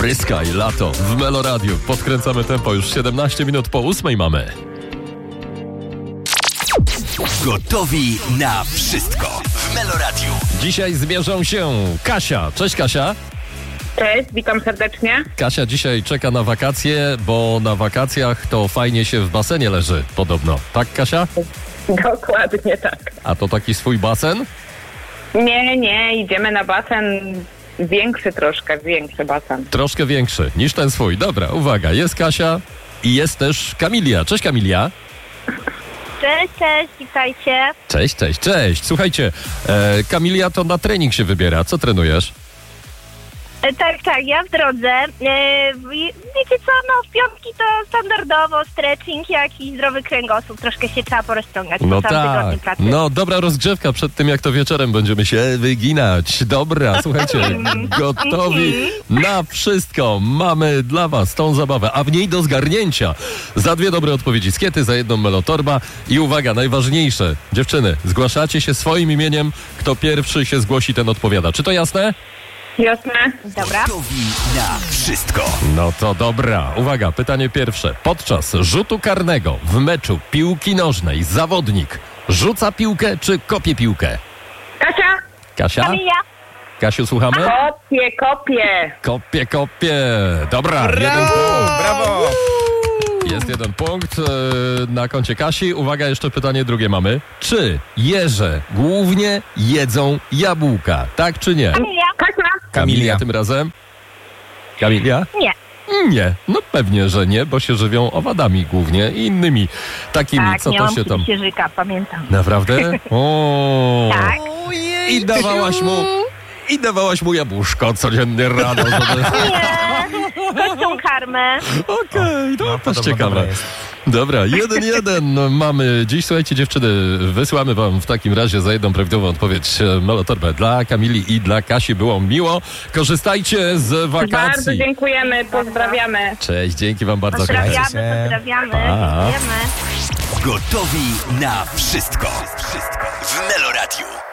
Pryskaj, lato w Meloradiu. Podkręcamy tempo, już 17 minut po 8 mamy. Gotowi na wszystko w Meloradiu. Dzisiaj zmierzą się Kasia. Cześć Kasia. Cześć, witam serdecznie. Kasia dzisiaj czeka na wakacje, bo na wakacjach to fajnie się w basenie leży podobno. Tak Kasia? Dokładnie tak. A to taki swój basen? Nie, idziemy na basen większy basen. Troszkę większy niż ten swój. Dobra, uwaga, jest Kasia i jest też Kamilia. Cześć Kamilia. Cześć, witajcie. Cześć. Słuchajcie, Kamilia to na trening się wybiera. Co trenujesz? Tak, ja w drodze. Wiecie co, w piątki to standardowo stretching, jak i zdrowy kręgosłup. Troszkę się trzeba porozciągać No po całym tygodniu tak, pracy. dobra rozgrzewka przed tym, jak to wieczorem będziemy się wyginać. Dobra, słuchajcie, gotowi na wszystko. Mamy dla was tą zabawę, a w niej do zgarnięcia za 2 dobre odpowiedzi skiety, za 1 melotorba i uwaga, najważniejsze, dziewczyny, zgłaszacie się swoim imieniem, kto pierwszy się zgłosi, ten odpowiada. Czy to jasne? Jasne? Dobra. Gotowi na wszystko. No to dobra. Uwaga, pytanie pierwsze. Podczas rzutu karnego w meczu piłki nożnej zawodnik rzuca piłkę czy kopie piłkę? Kasia? Kamilia. Kasiu, słuchamy? Kopię. Kopie. Dobra, 1 punkt. Brawo! Jest 1 punkt na koncie Kasi. Uwaga, jeszcze pytanie drugie mamy. Czy jeże głównie jedzą jabłka? Tak czy nie? Kamilia. Kamilia tym razem? Kamilia? Nie. Nie, no pewnie, że nie, bo się żywią owadami głównie i innymi takimi, Tak, co to miałam się tam... sierzyka, pamiętam. Naprawdę? O. Tak. I dawałaś mu jabłuszko codziennie rano, żeby... Nie. Kością karmę. Okej, to też podobno ciekawe. dobre jest. Dobra, 1-1 mamy dziś. Słuchajcie dziewczyny, wysyłamy wam w takim razie za 1 prawidłową odpowiedź melotorbę dla Kamili i dla Kasi. Było miło. Korzystajcie z Bardzo wakacji. dziękujemy, pozdrawiamy. Cześć, dzięki wam bardzo. Pozdrawiamy. Pa. Dziękujemy. Gotowi na wszystko w Meloradiu.